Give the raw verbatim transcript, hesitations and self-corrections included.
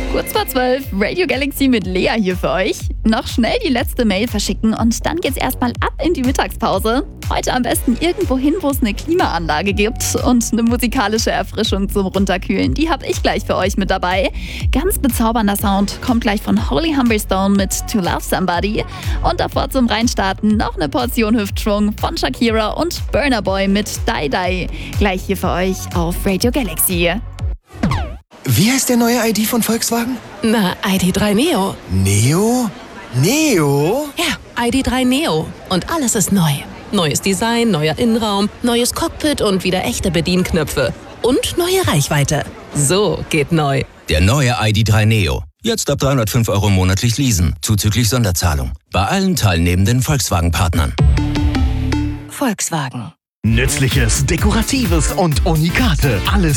Kurz vor zwölf, Radio Galaxy mit Lea hier für euch. Noch schnell die letzte Mail verschicken und dann geht's erstmal ab in die Mittagspause. Heute am besten irgendwo hin, wo es eine Klimaanlage gibt und eine musikalische Erfrischung zum Runterkühlen. Die habe ich gleich für euch mit dabei. Ganz bezaubernder Sound kommt gleich von Holy Humberstone mit To Love Somebody. Und davor zum Reinstarten noch eine Portion Hüftschwung von Shakira und Burna Boy mit Die Die. Gleich hier für euch auf Radio Galaxy. Wie heißt der neue I D von Volkswagen? Na, I D drei Neo. Neo? Neo? Ja, I D drei Neo. Und alles ist neu. Neues Design, neuer Innenraum, neues Cockpit und wieder echte Bedienknöpfe. Und neue Reichweite. So geht neu. Der neue I D drei Neo. Jetzt ab dreihundertfünf Euro monatlich leasen, zuzüglich Sonderzahlung. Bei allen teilnehmenden Volkswagen-Partnern. Volkswagen. Nützliches, Dekoratives und Unikate. Alles